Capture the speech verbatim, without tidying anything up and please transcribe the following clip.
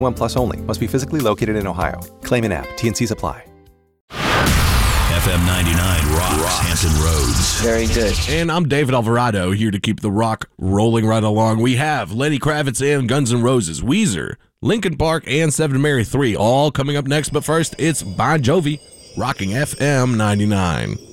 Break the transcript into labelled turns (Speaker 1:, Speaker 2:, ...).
Speaker 1: One Plus only. Must be physically located in Ohio. Claim in app. T N Cs apply.
Speaker 2: F M ninety-nine rocks, rocks Hampton Roads.
Speaker 3: Very good.
Speaker 4: And I'm David Alvarado, here to keep the rock rolling right along. We have Lenny Kravitz and Guns N' Roses, Weezer, Linkin Park, and Seven to Mary three all coming up next. But first, it's Bon Jovi, rocking F M ninety-nine.